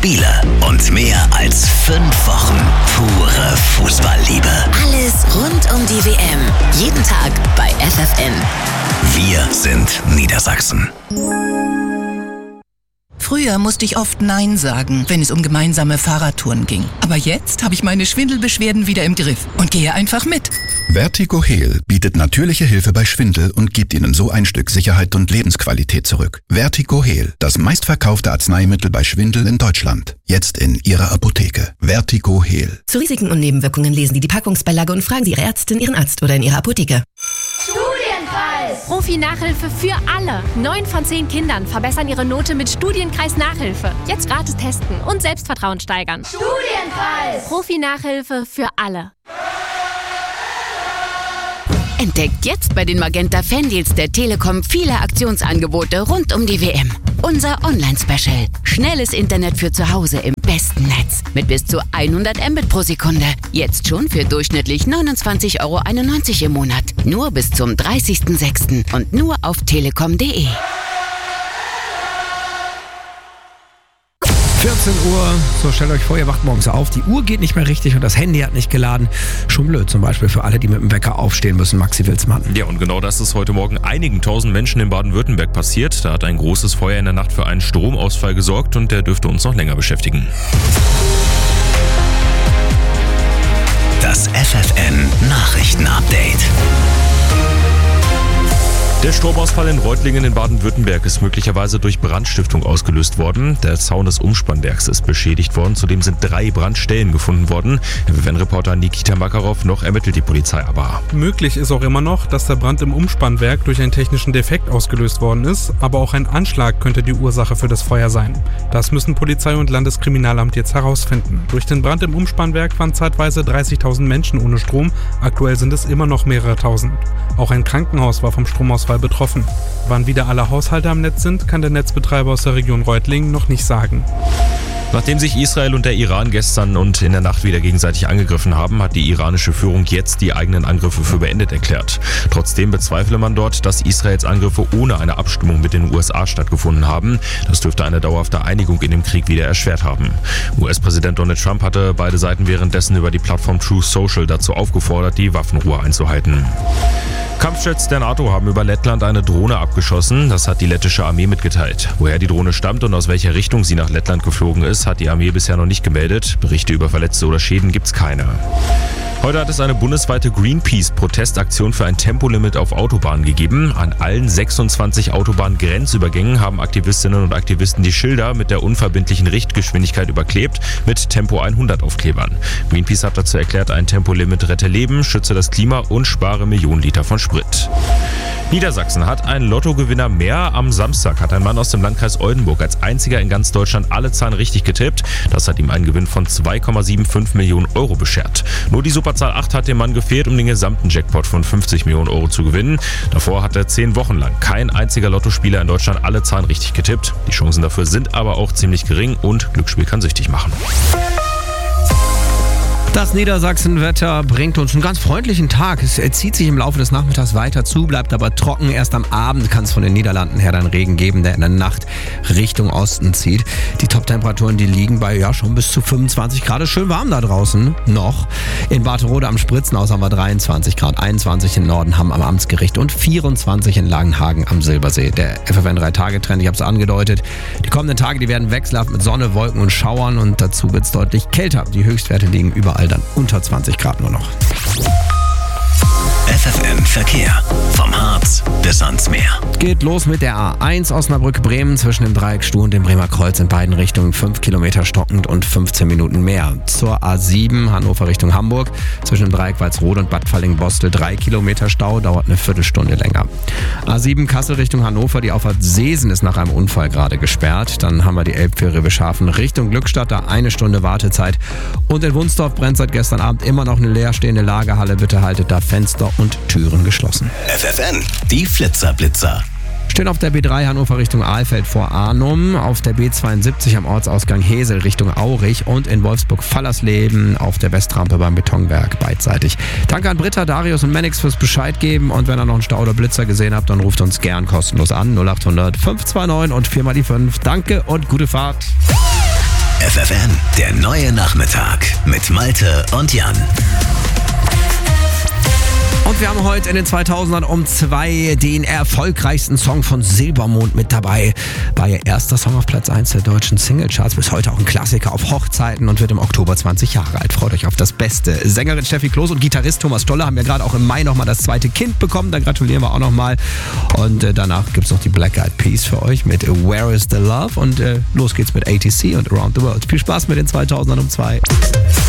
Spiele und mehr als 5 Wochen pure Fußballliebe. Alles rund um die WM. Jeden Tag bei FFN. Wir sind Niedersachsen. Früher musste ich oft Nein sagen, wenn es um gemeinsame Fahrradtouren ging. Aber jetzt habe ich meine Schwindelbeschwerden wieder im Griff und gehe einfach mit. Vertigo Heal bietet natürliche Hilfe bei Schwindel und gibt Ihnen so ein Stück Sicherheit und Lebensqualität zurück. Vertigo Heal, das meistverkaufte Arzneimittel bei Schwindel in Deutschland. Jetzt in Ihrer Apotheke. Vertigo Heal. Zu Risiken und Nebenwirkungen lesen Sie die Packungsbeilage und fragen Sie Ihre Ärztin, Ihren Arzt oder in Ihrer Apotheke. Studienkreis! Profi-Nachhilfe für alle. 9 von 10 Kindern verbessern ihre Note mit Studienkreis-Nachhilfe. Jetzt gratis testen und Selbstvertrauen steigern. Studienkreis! Profi-Nachhilfe für alle. Entdeckt jetzt bei den Magenta Fandeals der Telekom viele Aktionsangebote rund um die WM. Unser Online-Special. Schnelles Internet für zu Hause im besten Netz. Mit bis zu 100 Mbit pro Sekunde. Jetzt schon für durchschnittlich 29,91 € im Monat. Nur bis zum 30.06. und nur auf telekom.de. 14 Uhr, so stellt euch vor, ihr wacht morgens auf, die Uhr geht nicht mehr richtig und das Handy hat nicht geladen. Schon blöd, zum Beispiel für alle, die mit dem Wecker aufstehen müssen. Maxi Wilsmann. Ja, und genau das ist heute Morgen einigen tausend Menschen in Baden-Württemberg passiert. Da hat ein großes Feuer in der Nacht für einen Stromausfall gesorgt und der dürfte uns noch länger beschäftigen. Das FFN Nachrichten-Update. Der Stromausfall in Reutlingen in Baden-Württemberg ist möglicherweise durch Brandstiftung ausgelöst worden. Der Zaun des Umspannwerks ist beschädigt worden. Zudem sind 3 Brandstellen gefunden worden. FFN-Reporter Nikita Makarov, noch ermittelt die Polizei aber. Möglich ist auch immer noch, dass der Brand im Umspannwerk durch einen technischen Defekt ausgelöst worden ist. Aber auch ein Anschlag könnte die Ursache für das Feuer sein. Das müssen Polizei und Landeskriminalamt jetzt herausfinden. Durch den Brand im Umspannwerk waren zeitweise 30.000 Menschen ohne Strom. Aktuell sind es immer noch mehrere tausend. Auch ein Krankenhaus war vom Stromausfall betroffen. Wann wieder alle Haushalte am Netz sind, kann der Netzbetreiber aus der Region Reutlingen noch nicht sagen. Nachdem sich Israel und der Iran gestern und in der Nacht wieder gegenseitig angegriffen haben, hat die iranische Führung jetzt die eigenen Angriffe für beendet erklärt. Trotzdem bezweifle man dort, dass Israels Angriffe ohne eine Abstimmung mit den USA stattgefunden haben. Das dürfte eine dauerhafte Einigung in dem Krieg wieder erschwert haben. US-Präsident Donald Trump hatte beide Seiten währenddessen über die Plattform Truth Social dazu aufgefordert, die Waffenruhe einzuhalten. Kampfjets der NATO haben über Lettland eine Drohne abgeschossen. Das hat die lettische Armee mitgeteilt. Woher die Drohne stammt und aus welcher Richtung sie nach Lettland geflogen ist, hat die Armee bisher noch nicht gemeldet. Berichte über Verletzte oder Schäden gibt's keine. Heute hat es eine bundesweite Greenpeace-Protestaktion für ein Tempolimit auf Autobahnen gegeben. An allen 26 Autobahngrenzübergängen haben Aktivistinnen und Aktivisten die Schilder mit der unverbindlichen Richtgeschwindigkeit überklebt mit Tempo 100 Aufklebern. Greenpeace hat dazu erklärt, ein Tempolimit rette Leben, schütze das Klima und spare Millionen Liter von Sprit. Niedersachsen hat einen Lottogewinner mehr. Am Samstag hat ein Mann aus dem Landkreis Oldenburg als einziger in ganz Deutschland alle Zahlen richtig getippt. Das hat ihm einen Gewinn von 2,75 Millionen € beschert. Nur die Superzahl 8 hat dem Mann gefehlt, um den gesamten Jackpot von 50 Millionen € zu gewinnen. Davor hat er 10 Wochen lang kein einziger Lottospieler in Deutschland alle Zahlen richtig getippt. Die Chancen dafür sind aber auch ziemlich gering und Glücksspiel kann süchtig machen. Das Niedersachsen-Wetter bringt uns einen ganz freundlichen Tag. Es zieht sich im Laufe des Nachmittags weiter zu, bleibt aber trocken. Erst am Abend kann es von den Niederlanden her dann Regen geben, der in der Nacht Richtung Osten zieht. Die Top-Temperaturen, die liegen bei schon bis zu 25 Grad. Ist schön warm da draußen noch. In Barterode am Spritzenhaus haben wir 23 Grad, 21 im Norden Hamm am Amtsgericht und 24 in Langenhagen am Silbersee. Der FFN 3-Tage-Trend, ich habe es angedeutet. Die kommenden Tage, die werden wechselhaft mit Sonne, Wolken und Schauern und dazu wird es deutlich kälter. Die Höchstwerte liegen überall dann unter 20 Grad nur noch. FFN Verkehr. Vom Harz bis ans Meer. Geht los mit der A1 Osnabrück-Bremen zwischen dem Dreieck Stuh und dem Bremer Kreuz in beiden Richtungen 5 Kilometer stockend und 15 Minuten mehr. Zur A7 Hannover Richtung Hamburg zwischen dem Dreieck Walsrode und Bad Falling-Bostel 3 Kilometer Stau, dauert eine Viertelstunde länger. A7 Kassel Richtung Hannover, die Auffahrt Seesen ist nach einem Unfall gerade gesperrt. Dann haben wir die Elbfähre Beschafen Richtung Glückstadt, da 1 Stunde Wartezeit. Und in Wunsdorf brennt seit gestern Abend immer noch eine leerstehende Lagerhalle. Bitte haltet da Fenster und Türen geschlossen. FFN, die Flitzer-Blitzer. Stehen auf der B3 Hannover Richtung Ahlfeld vor Arnum, auf der B72 am Ortsausgang Hesel Richtung Aurich und in Wolfsburg-Fallersleben auf der Westrampe beim Betonwerk beidseitig. Danke an Britta, Darius und Mannix fürs Bescheid geben und wenn ihr noch einen Stau oder Blitzer gesehen habt, dann ruft uns gern kostenlos an 0800 529 und 4 mal die 5. Danke und gute Fahrt. FFN, der neue Nachmittag mit Malte und Jan. Und wir haben heute in den 2000ern um 2 den erfolgreichsten Song von Silbermond mit dabei. War ihr erster Song auf Platz 1 der deutschen Singlecharts. Bis heute auch ein Klassiker auf Hochzeiten und wird im Oktober 20 Jahre alt. Freut euch auf das Beste. Sängerin Steffi Kloß und Gitarrist Thomas Stoller haben ja gerade auch im Mai nochmal das zweite Kind bekommen. Da gratulieren wir auch nochmal. Und danach gibt es noch die Black Eyed Peas für euch mit Where is the Love? Und los geht's mit ATC und Around the World. Viel Spaß mit den 2000ern um 2.